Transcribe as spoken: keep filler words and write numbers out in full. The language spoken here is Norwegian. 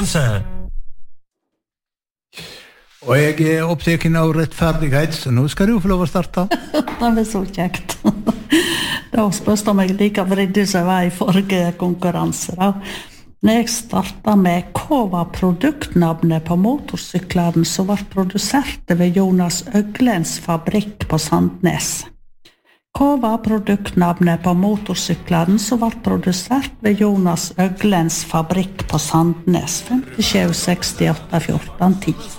konkurranse. Og jeg er opptaken av rettferdighet, så nå skal du få lov å starte. Det var så kjekt. Da spørste jeg meg like vridd som jeg var i forrige konkurranse. Da. Når jeg startet med hva var produktnavnet på motorsyklene som var produsert ved Jonas Øglens fabrikk på Sandnes? Hva var produktnavnet på motorsyklene som var produsert ved Jonas Øglens fabrikk på Sandnes? fem sju seks åtte fjorten ti